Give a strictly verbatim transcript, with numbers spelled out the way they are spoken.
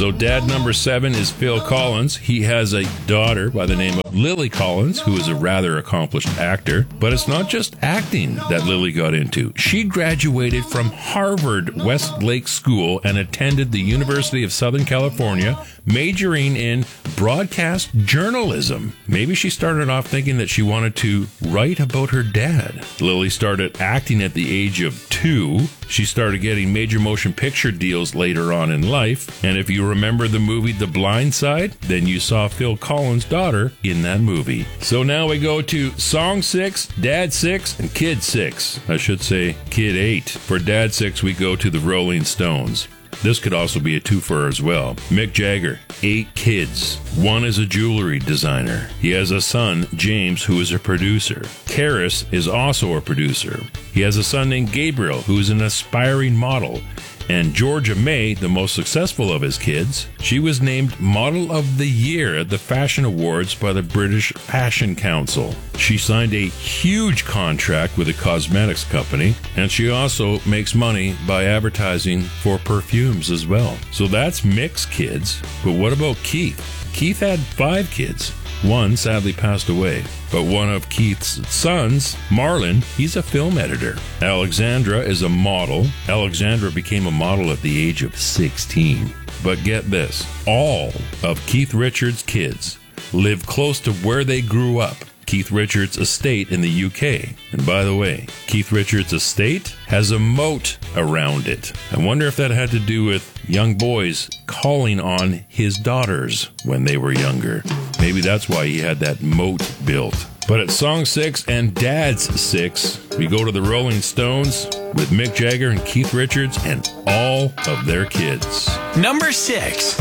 So dad number seven is Phil Collins. He has a daughter by the name of Lily Collins, who is a rather accomplished actor. But it's not just acting that Lily got into. She graduated from Harvard Westlake School and attended the University of Southern California, majoring in broadcast journalism. Maybe she started off thinking that she wanted to write about her dad. Lily started acting at the age of two. She started getting major motion picture deals later on in life. And if you remember the movie The Blind Side, then you saw Phil Collins' daughter in that movie. So now we go to song six, dad six, and kid six. I should say kid eight. For dad six, we go to the Rolling Stones. This could also be a twofer as well. Mick Jagger, eight kids. One is a jewelry designer. He has a son, James, who is a producer. Karis is also a producer. He has a son named Gabriel, who is an aspiring model. And Georgia May, the most successful of his kids, she was named Model of the Year at the Fashion Awards by the British Fashion Council. She signed a huge contract with a cosmetics company, and she also makes money by advertising for perfumes as well. So that's Mick's kids. But what about Keith? Keith had five kids. One sadly passed away, but one of Keith's sons, Marlon, he's a film editor. Alexandra is a model. Alexandra became a model at the age of sixteen. But get this, all of Keith Richards' kids live close to where they grew up, Keith Richards' estate in the U K. And by the way, Keith Richards' estate has a moat around it. I wonder if that had to do with young boys calling on his daughters when they were younger. Maybe that's why he had that moat built. But at song six and dad's six, we go to the Rolling Stones with Mick Jagger and Keith Richards and all of their kids. Number six.